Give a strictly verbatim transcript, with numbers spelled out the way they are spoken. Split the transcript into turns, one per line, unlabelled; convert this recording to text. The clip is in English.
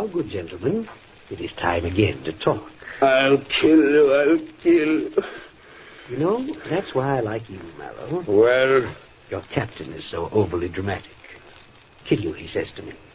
now, good gentlemen, it is time again to talk.
I'll kill you, I'll kill.
You know, that's why I like you, Mallow.
Well?
Your captain is so overly dramatic. Kill you, he says to me.